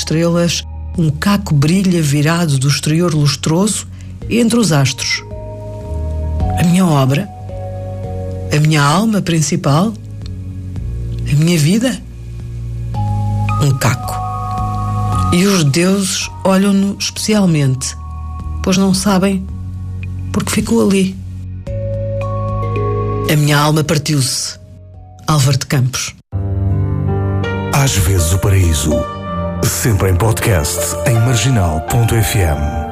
estrelas, um caco brilha virado do exterior lustroso entre os astros. A minha obra, a minha alma principal, a minha vida, um caco. E os deuses olham-no especialmente, pois não sabem porque ficou ali. A minha alma partiu-se. Álvaro de Campos. Às vezes o paraíso, sempre em podcast em marginal.fm.